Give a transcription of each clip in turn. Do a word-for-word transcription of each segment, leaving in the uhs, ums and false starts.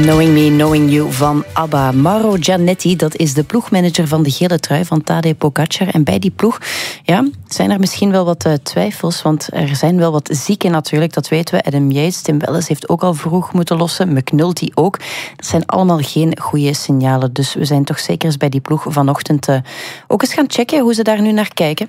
Knowing Me, Knowing You van ABBA. Mauro Gianetti, dat is de ploegmanager van de gele trui van Tadej Pogačar. En bij die ploeg ja, zijn er misschien wel wat uh, twijfels, want er zijn wel wat zieken natuurlijk, dat weten we. Adam Yates, Tim Welles heeft ook al vroeg moeten lossen, McNulty ook. Dat zijn allemaal geen goede signalen, dus we zijn toch zeker eens bij die ploeg vanochtend uh, ook eens gaan checken hoe ze daar nu naar kijken.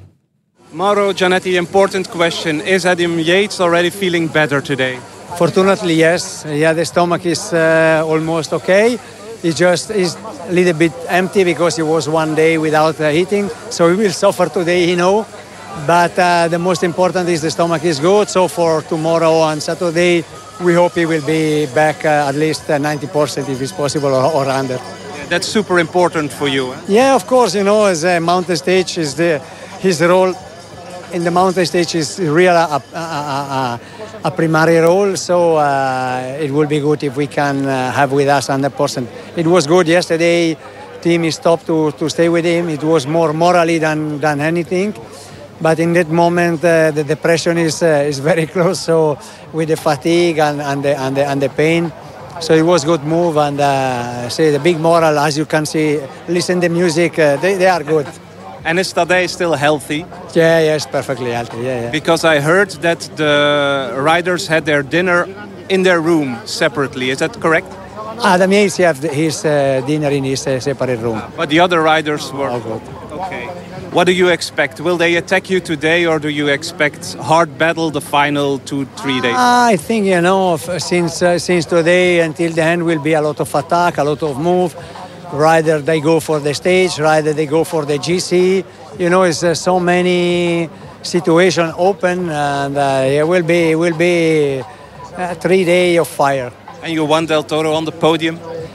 Mauro Gianetti, important question. Is Adam Yates already feeling better today? Fortunately, yes. Yeah, the stomach is uh, almost okay. He just is a little bit empty because he was one day without uh, eating. So he will suffer today, you know. But uh, the most important is the stomach is good. So for tomorrow and Saturday, we hope he will be back uh, at least uh, ninety percent if it's possible or, or under. Yeah, that's super important for you. Eh? Yeah, of course. You know, as a mountain stage, is the his role in the mountain stage is real a, a, a, a primary role, so uh, it will be good if we can uh, have with us one hundred percent. It was good yesterday. Team is stopped to, to stay with him. It was more morally than, than anything. But in that moment, uh, the depression is uh, is very close. So with the fatigue and, and, the, and, the, and the pain, so it was good move. And uh, say the big moral, as you can see, listen to the music. Uh, they they are good. And is Tadej still healthy? Yeah, yes, perfectly healthy. Yeah, yeah. Because I heard that the riders had their dinner in their room separately. Is that correct? Adam Yates have his uh, dinner in his uh, separate room. But the other riders were... All good. Okay. What do you expect? Will they attack you today, or do you expect hard battle the final two, three days? I think, you know, since uh, since today until the end will be a lot of attack, a lot of move. Rather they go for the stage, rather they go for the G C. You know, it's uh, so many situations open, and uh, it will be will be a three day of fire. And you want Del Toro on the podium?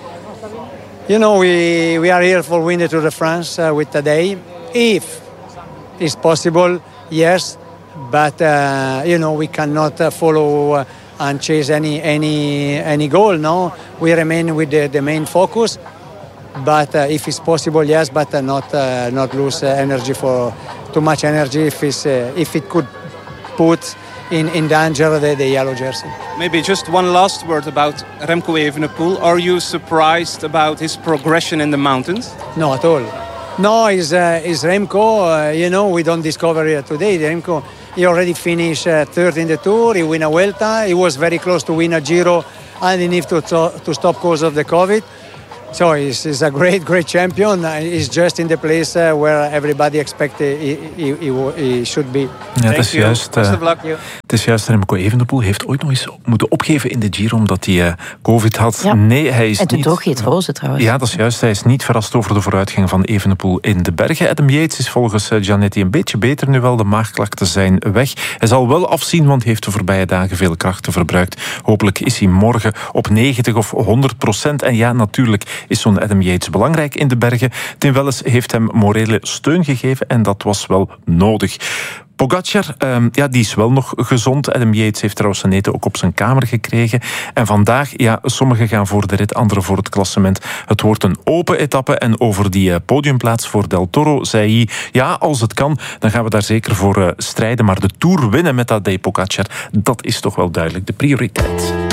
You know, we we are here for win the Tour de France uh, with Tadej. If it's possible, yes, but uh, you know, we cannot uh, follow uh, and chase any any any goal. No, we remain with the, the main focus. But uh, if it's possible, yes, but uh, not uh, not lose uh, energy for too much energy if it's, uh, if it could put in, in danger the, the yellow jersey. Maybe just one last word about Remco Evenepoel. Are you surprised about his progression in the mountains? No, at all. No, is uh, is Remco. Uh, you know, we don't discover it today. Remco, he already finished uh, third in the Tour. He win a Vuelta. He was very close to win a Giro, and he needed to to, to stop because of the COVID. So he's, he's a great, great champion. He's just in the place uh, where everybody expected he, he, he, he should be. Ja, dat is juist. Uh, het is juist. Remco Evenepoel heeft ooit nog eens moeten opgeven in de Giro omdat hij uh, COVID had. Ja. Nee, hij is en toen niet. droeg hij het roze trouwens. Ja, dat is juist. Hij is niet verrast over de vooruitgang van Evenepoel in de bergen. Adam Yates is volgens uh, Gianetti een beetje beter nu wel. De maagklachten zijn weg. Hij zal wel afzien, want hij heeft de voorbije dagen veel krachten verbruikt. Hopelijk is hij morgen op negentig of honderd procent. En ja, natuurlijk is zo'n Adam Yates belangrijk in de bergen. Tim Welles heeft hem morele steun gegeven en dat was wel nodig. Pogačar, um, ja, die is wel nog gezond. Adam Yates heeft trouwens zijn eten ook op zijn kamer gekregen. En vandaag, ja, sommigen gaan voor de rit, anderen voor het klassement. Het wordt een open etappe en over die uh, podiumplaats voor Del Toro zei hij, ja, als het kan, dan gaan we daar zeker voor uh, strijden. Maar de Tour winnen met Tadej Pogačar, dat is toch wel duidelijk de prioriteit.